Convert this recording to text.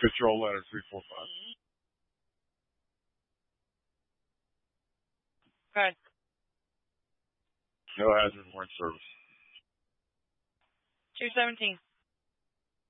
Control letter 345. Good. No hazard warrant service. 217.